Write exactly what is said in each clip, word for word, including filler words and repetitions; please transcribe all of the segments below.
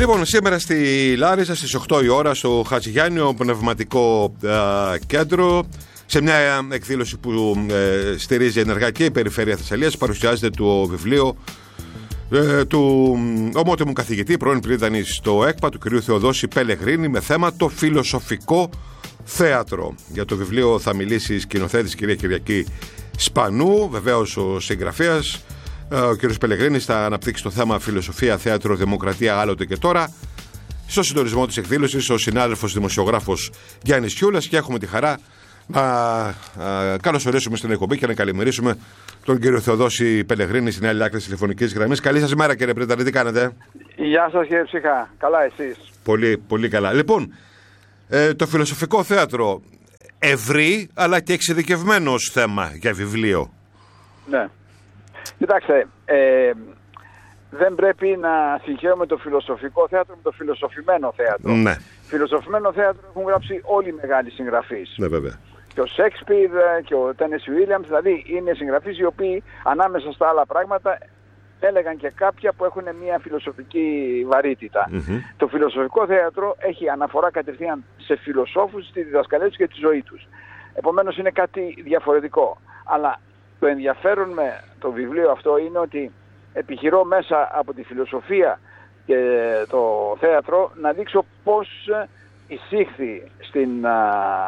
Λοιπόν, σήμερα στη Λάρισα στις οκτώ η ώρα στο Χατζηγιάννιο Πνευματικό ε, Κέντρο, σε μια εκδήλωση που ε, στηρίζει ενεργά και η Περιφέρεια Θεσσαλίας, παρουσιάζεται το βιβλίο ε, του ομότιμου καθηγητή, πρώην πρίτανη στο ΕΚΠΑ, του κ. Θεοδόση Πελεγρίνη, με θέμα το φιλοσοφικό θέατρο. Για το βιβλίο θα μιλήσει η σκηνοθέτης κυρία Κυριακή Σπανού, βεβαίως ο συγγραφέας. Ο κ. Πελεγρίνης θα αναπτύξει το θέμα φιλοσοφία, θέατρο, δημοκρατία άλλοτε και τώρα. Στο συντονισμό της εκδήλωσης ο συνάδελφος δημοσιογράφος Γιάννης Κιούλας, και έχουμε τη χαρά να α, καλωσορίσουμε στην εκπομπή και να καλημερίσουμε τον κύριο Θεοδόση Πελεγρίνη στην άλλη άκρη της τηλεφωνικής γραμμής. Καλή σας μέρα, κύριε Πρίτανη, τι κάνετε? Γεια σας, κύριε Ψυχά. Καλά, εσείς? Πολύ, πολύ καλά. Λοιπόν, ε, το φιλοσοφικό θέατρο, ευρύ αλλά και εξειδικευμένο ως θέμα για βιβλίο. Ναι. Κοιτάξτε, ε, δεν πρέπει να συγχαίουμε το φιλοσοφικό θέατρο με το φιλοσοφημένο θέατρο. Ναι. Φιλοσοφημένο θέατρο έχουν γράψει όλοι οι μεγάλοι συγγραφείς. Ναι, βέβαια. Και ο Σέξπιρ και ο Τένεσι Βίλιαμς, δηλαδή είναι συγγραφείς οι οποίοι ανάμεσα στα άλλα πράγματα έλεγαν και κάποια που έχουν μια φιλοσοφική βαρύτητα. Mm-hmm. Το φιλοσοφικό θέατρο έχει αναφορά κατευθείαν σε φιλοσόφους, στη διδασκαλία τους και τη ζωή τους. Επομένως είναι κάτι διαφορετικό. Αλλά το ενδιαφέρον με το βιβλίο αυτό είναι ότι επιχειρώ μέσα από τη φιλοσοφία και το θέατρο να δείξω πώς εισήχθη στην α,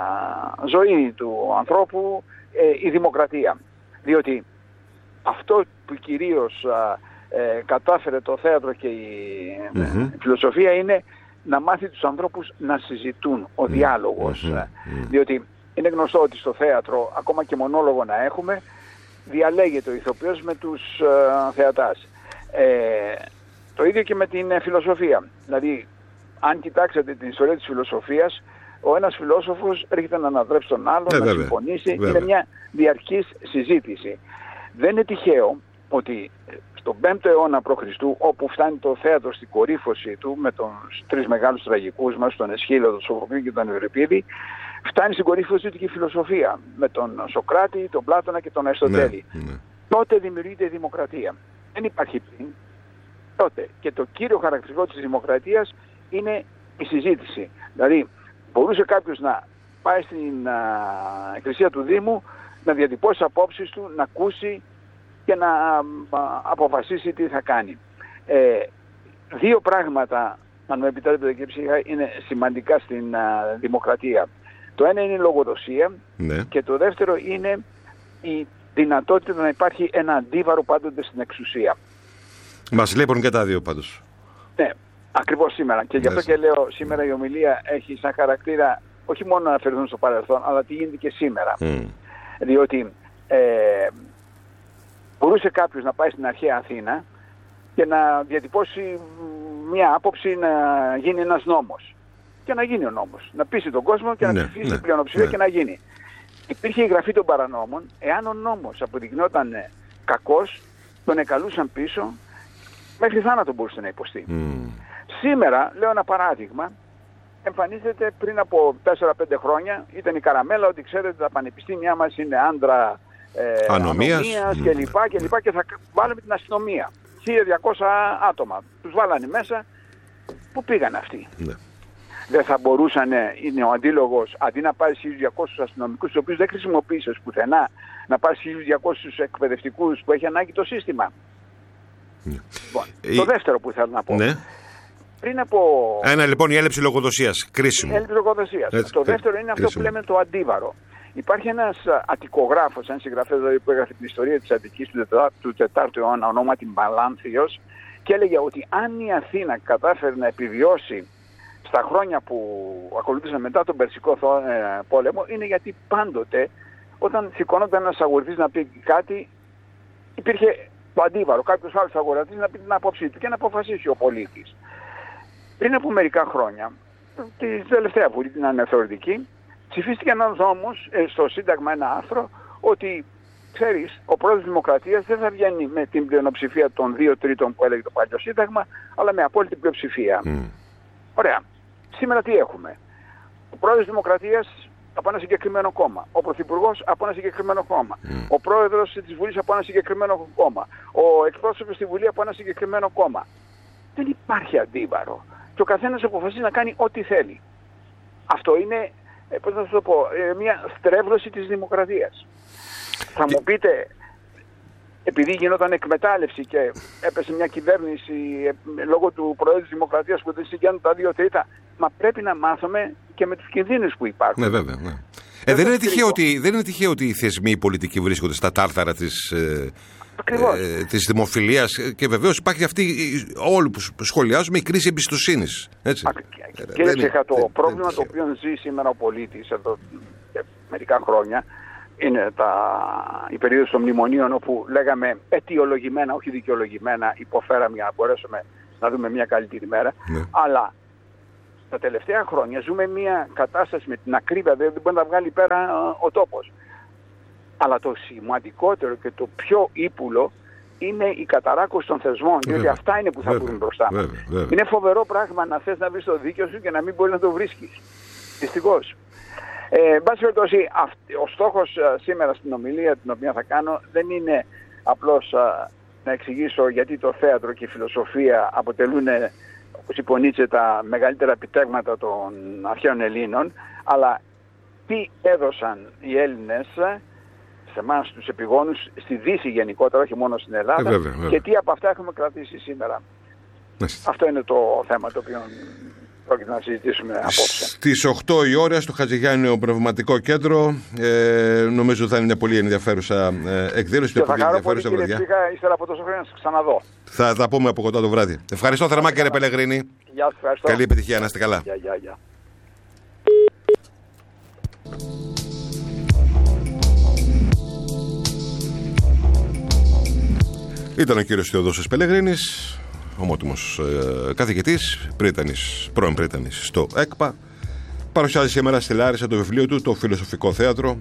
ζωή του ανθρώπου ε, η δημοκρατία. Διότι αυτό που κυρίως α, ε, κατάφερε το θέατρο και η mm-hmm. φιλοσοφία είναι να μάθει τους ανθρώπους να συζητούν, ο διάλογος. Mm-hmm. Διότι είναι γνωστό ότι στο θέατρο, ακόμα και μονόλογο να έχουμε, διαλέγεται ο ηθοποιός με τους uh, θεατάς. Ε, το ίδιο και με την φιλοσοφία. Δηλαδή, αν κοιτάξετε την ιστορία της φιλοσοφίας, ο ένας φιλόσοφος έρχεται να αναδρέψει τον άλλον, ε, να βέβαια, συμφωνήσει. Βέβαια. Είναι μια διαρκής συζήτηση. Δεν είναι τυχαίο ότι στον πέμπτο αιώνα π.Χ., όπου φτάνει το θέατρο στην κορύφωση του, με τους τρεις μεγάλους τραγικούς μας, τον Αισχύλο, τον Σοφοκλή και τον Ευρυπίδη, φτάνει στην κορύφωση του και η φιλοσοφία, με τον Σοκράτη, τον Πλάτωνα και τον Αριστοτέλη. Ναι, ναι. Τότε δημιουργείται η δημοκρατία. Δεν υπάρχει πριν. Τότε. Και το κύριο χαρακτηριστικό της δημοκρατίας είναι η συζήτηση. Δηλαδή, μπορούσε κάποιος να πάει στην α, εκκλησία του Δήμου, να διατυπώσει απόψεις του, να ακούσει και να α, α, αποφασίσει τι θα κάνει. Ε, δύο πράγματα, αν μου επιτρέπετε κύριε Ψυχά, είναι σημαντικά στην α, δημοκρατία. Το ένα είναι η λογοδοσία, ναι, και το δεύτερο είναι η δυνατότητα να υπάρχει ένα αντίβαρο πάντοτε στην εξουσία. Μας λείπουν και τα δύο πάντως. Ναι, ακριβώς σήμερα. Και γι' αυτό και λέω σήμερα η ομιλία έχει σαν χαρακτήρα όχι μόνο να αναφερθούν στο παρελθόν, αλλά τι γίνεται και σήμερα. Mm. Διότι ε, μπορούσε κάποιος να πάει στην αρχαία Αθήνα και να διατυπώσει μια άποψη να γίνει ένας νόμος. Και να γίνει ο νόμος. Να πείσει τον κόσμο και να ναι, ψηφίσει ναι, την πλειοψηφία ναι. και να γίνει. Υπήρχε η γραφή των παρανόμων. Εάν ο νόμος αποδεικνύονταν κακός, τον εκαλούσαν πίσω, μέχρι θάνατο μπορούσε να υποστεί. Mm. Σήμερα, λέω ένα παράδειγμα, εμφανίζεται πριν από τέσσερα πέντε χρόνια, ήταν η καραμέλα ότι ξέρετε τα πανεπιστήμια μας είναι άντρα ε, ανομίας mm. και λοιπά και λοιπά και θα βάλουμε την αστυνομία. χίλια διακόσια άτομα. Τους βάλανε μέσα. Πού πήγαν αυτοί? Mm. Δεν θα μπορούσαν, είναι ο αντίλογος, αντί να πάρεις χίλιους διακόσιους αστυνομικούς, τους οποίους δεν χρησιμοποίησες πουθενά, να πάρεις χίλιους διακόσιους εκπαιδευτικούς που έχει ανάγκη το σύστημα. Ναι. Λοιπόν, η... Το δεύτερο που θέλω να πω. Ναι. Πριν από... Ένα λοιπόν η έλλειψη λογοδοσίας, κρίσιμο. Η έλλειψη λογοδοσίας. Έτσι, το δεύτερο είναι κρίσιμο. Αυτό που λέμε το αντίβαρο. Υπάρχει ένας αττικογράφος, ένας συγγραφέας δηλαδή, που έγραφε την ιστορία της Αττικής του τετάρτου αιώνα, ονόματι Μαλάνθιος, και έλεγε ότι αν η Αθήνα κατάφερε να επιβιώσει στα χρόνια που ακολούθησαν μετά τον Περσικό πόλεμο, είναι γιατί πάντοτε όταν σηκώνονταν ένας αγορητής να πει κάτι, υπήρχε το αντίβαρο, κάποιος άλλος αγορητής να πει την άποψή του και να αποφασίσει ο πολίτης. Πριν από μερικά χρόνια, τη τελευταία Βουλή, την αναθεωρητική, ψηφίστηκε ένας νόμος ε, στο Σύνταγμα ένα άρθρο ότι, ξέρεις, ο πρόεδρος της Δημοκρατίας δεν θα βγαίνει με την πλειοψηφία των δύο τρίτων που έλεγε το παλιό Σύνταγμα, αλλά με απόλυτη πλειοψηφία. Mm. Ωραία. Σήμερα τι έχουμε? Ο πρόεδρος της Δημοκρατίας από ένα συγκεκριμένο κόμμα. Ο πρωθυπουργός από ένα συγκεκριμένο κόμμα. Mm. Ο πρόεδρος της Βουλής από ένα συγκεκριμένο κόμμα. Ο εκπρόσωπος στη Βουλή από ένα συγκεκριμένο κόμμα. Δεν υπάρχει αντίβαρο. και ο καθένας αποφασίζει να κάνει ό,τι θέλει. Αυτό είναι, ε, πώς να σας το πω, ε, μια στρέβλωση της δημοκρατίας. Θα μου πείτε, επειδή γινόταν εκμετάλλευση και έπεσε μια κυβέρνηση ε, λόγω του Προέδρου της Δημοκρατίας που δεν συγκέντρωνε τα δύο τρίτα, μα πρέπει να μάθουμε και με τους κινδύνους που υπάρχουν. Ναι, βέβαια. Ναι. Ε, δεν, είναι τυχαίο ότι, δεν είναι τυχαίο ότι οι θεσμοί πολιτικοί βρίσκονται στα τάρταρα της, ε, ε, της δημοφιλίας και βεβαίως υπάρχει αυτή, όλοι που σχολιάζουμε, η κρίση εμπιστοσύνης. Έτσι. Κύριε Ψυχα, το πρόβλημα το οποίο ζει σήμερα ο πολίτης εδώ και μερικά χρόνια είναι τα, η περίοδος των μνημονίων, όπου λέγαμε αιτιολογημένα, όχι δικαιολογημένα, υποφέραμε για να μπορέσουμε να δούμε μια καλύτερη μέρα. Ναι. Αλλά τα τελευταία χρόνια ζούμε μια κατάσταση με την ακρίβεια, δεν μπορεί να βγάλει πέρα ο τόπος. Αλλά το σημαντικότερο και το πιο ύπουλο είναι η καταράκωση των θεσμών, διότι αυτά είναι που θα βγουν μπροστά μας. Είναι φοβερό πράγμα να θες να βρεις το δίκαιο σου και να μην μπορείς να το βρίσκεις. Δυστυχώς. Ε, εν πάση περιπτώσει, ο στόχος α, σήμερα στην ομιλία την οποία θα κάνω δεν είναι απλώς α, να εξηγήσω γιατί το θέατρο και η φιλοσοφία αποτελούν, όπως είπε ο Νίτσε, τα μεγαλύτερα επιτεύγματα των αρχαίων Ελλήνων, αλλά τι έδωσαν οι Έλληνες σε εμάς τους επιγόνους, στη Δύση γενικότερα, όχι μόνο στην Ελλάδα, ε, βέβαια, βέβαια. Και τι από αυτά έχουμε κρατήσει σήμερα. Μάλιστα. Αυτό είναι το θέμα το οποίο πρόκειται να συζητήσουμε απόψε. Στις οκτώ η ώρα στο Χατζηγιάννεο Πνευματικό Κέντρο. Ε, νομίζω θα είναι μια πολύ ενδιαφέρουσα ε, εκδήλωση. Και θα χαρώ πολύ, κύριε Ψυχα, ύστερα από τόσο χρόνια να σας ξαναδώ. Θα τα πούμε από κοντά το βράδυ. Ευχαριστώ θερμά, κύριε Πελεγρίνη. Γεια σας, ευχαριστώ. Καλή επιτυχία, να είστε καλά. Γεια, γεια, γεια. Ήταν ο κύριος Θεοδόσιος Πελεγρίνης, ομότιμος ε, καθηγητής, πρίτανης, πρώην πρίτανης στο ΕΚΠΑ. Παρουσιάζει σήμερα στη Λάρισα το βιβλίο του, το Φιλοσοφικό Θέατρο,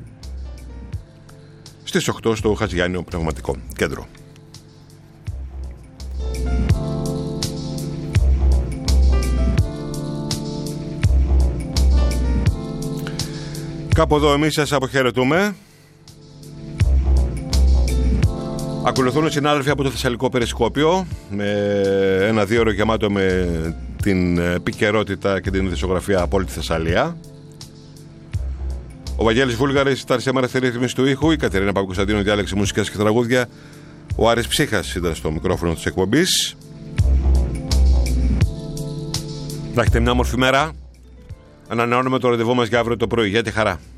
στις οκτώ στο Χατζηγιάννεο Πνευματικό Κέντρο. Κάπου εδώ εμείς σας αποχαιρετούμε. Ακολουθούν οι συνάδελφοι από το Θεσσαλικό Περισκόπιο με ένα δύο ώρο γεμάτο με την επικαιρότητα και την ειδησιογραφία από όλη τη Θεσσαλία. Ο Βαγγέλης Βούλγαρης ήταν σήμερα στη ρύθμιση του ήχου, η Κατερίνα Παπακοσταντίνου διάλεξη μουσικής και τραγούδια, ο Άρης Ψύχας ήταν στο μικρόφωνο της εκπομπής. Να έχετε μια όμορφη μέρα. Ανανεώνουμε το ραντεβού μας για αύριο το πρωί. Για τη χαρά.